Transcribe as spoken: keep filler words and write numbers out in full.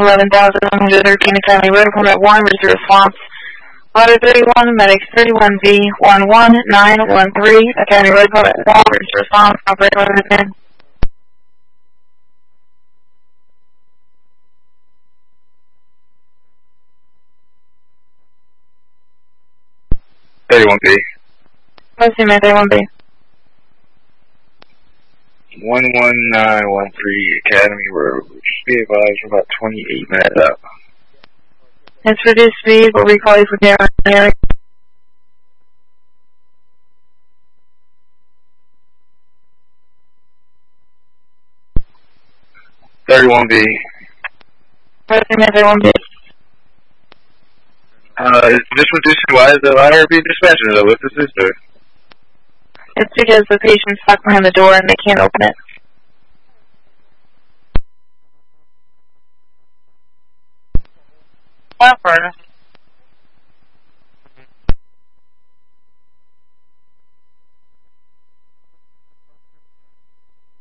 eleven thousand one hundred thirteen Academy Road, Permit one, reserve response. Ladder thirty-one, Medics thirty-one V one one nine one three, Academy Road, Permit one, reserve response, operator within. thirty-one B. Let's see, man, thirty-one B. one one nine one three Academy Road. Just be advised, we're about twenty-eight minutes up. It's reduced speed, we'll recall you for camera area. thirty-one B. Let's see, man, thirty-one B. Uh, is this reducing? Why is the I R B dispatcher though? What's the sister? It's because the patient's stuck behind the door and they can't open it. Well, Furnace.